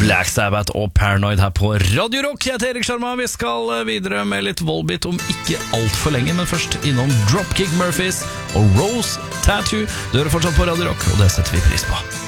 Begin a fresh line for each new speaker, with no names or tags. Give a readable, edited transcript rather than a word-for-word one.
Black Sabbath og Paranoid her på Radio Rock. Jeg heter Erik Sharma. Vi skal videre med litt Volbeat om ikke alt for lenge, men først innom Dropkick Murphys og Rose Tattoo. Du hører fortsatt på Radio Rock, og det setter vi pris på.